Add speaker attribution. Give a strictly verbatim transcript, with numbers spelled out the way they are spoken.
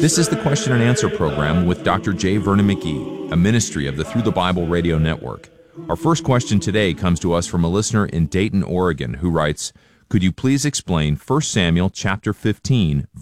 Speaker 1: This is the question and answer program with Doctor J. Vernon McGee, a ministry of the Through the Bible Radio Network. Our first question today comes to us from a listener in Dayton, Oregon, who writes, "Could you please explain First Samuel chapter fifteen,